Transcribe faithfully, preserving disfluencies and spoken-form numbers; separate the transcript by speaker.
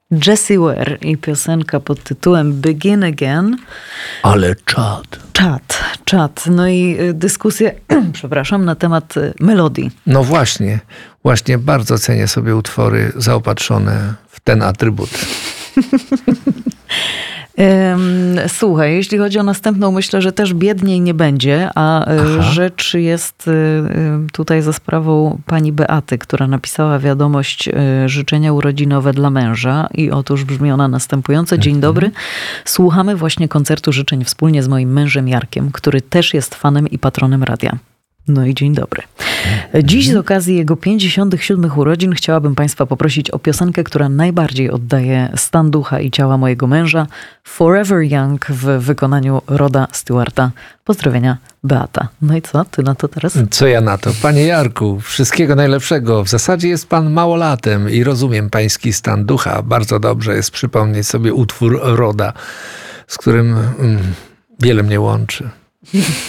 Speaker 1: Jessie Ware i piosenka pod tytułem Begin Again.
Speaker 2: Ale czad.
Speaker 1: Czad, czad. No i dyskusja, przepraszam, na temat melodii.
Speaker 2: No właśnie, właśnie bardzo cenię sobie utwory zaopatrzone w ten atrybut.
Speaker 1: Słuchaj, jeśli chodzi o następną, myślę, że też biedniej nie będzie, a Aha. rzecz jest tutaj za sprawą pani Beaty, która napisała wiadomość życzenia urodzinowe dla męża i otóż brzmi ona następująco. Dzień dobry, słuchamy właśnie koncertu życzeń wspólnie z moim mężem Jarkiem, który też jest fanem i patronem radia. No i dzień dobry. Dziś z okazji jego pięćdziesiątych siódmych urodzin chciałabym Państwa poprosić o piosenkę, która najbardziej oddaje stan ducha i ciała mojego męża. Forever Young w wykonaniu Roda Stewarta. Pozdrowienia, Beata. No i co? Ty na to teraz?
Speaker 2: Co ja na to? Panie Jarku, wszystkiego najlepszego. W zasadzie jest pan małolatem i rozumiem pański stan ducha. Bardzo dobrze jest przypomnieć sobie utwór Roda, z którym mm, wiele mnie łączy.